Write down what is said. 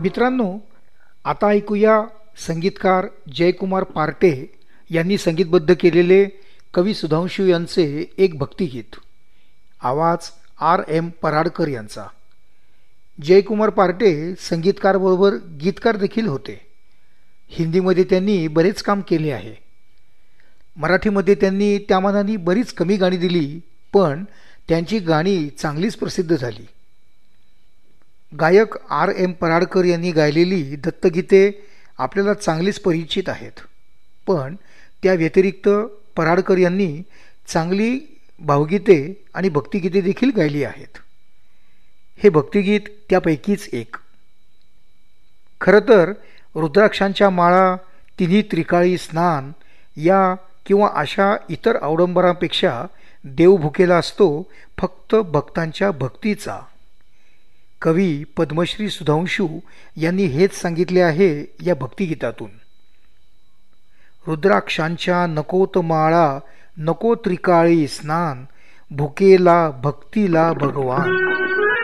मित्रांनो, आता ऐकूया संगीतकार जयकुमार पार्टे यांनी संगीतबद्ध केलेले कवी सुधांशू यांचे एक भक्तिगीत. आवाज आर एम पराडकर यांचा. जयकुमार पार्टे संगीतकार गीतकार देखील होते. हिंदीमध्ये त्यांनी बरेच काम केले आहे. मराठीमध्ये त्यांनी त्यामानाने बरीच कमी गाणी दिली, पण त्यांची गाणी चांगलीच प्रसिद्ध झाली. गायक आर एम पराडकर यांनी गायलेली दत्तगीते आपल्याला चांगलीच परिचित आहेत, पण त्या व्यतिरिक्त पराडकर यांनी चांगली भावगीते आणि भक्तिगीते देखील गायली आहेत. हे भक्तिगीत त्यापैकीच एक. खरं तर रुद्राक्षांच्या माळा, तिन्ही त्रिकाळी स्नान या किंवा अशा इतर अवडंबरांपेक्षा देव भुकेला असतो फक्त भक्तांच्या भक्तीचा. कवी पद्मश्री सुधांशू यांनी हेच सांगितले आहे या भक्तिगीतातून. रुद्राक्षांच्या नकोत माळा, नको त्रिकाळी स्नान, भुकेला भक्तीला भगवान.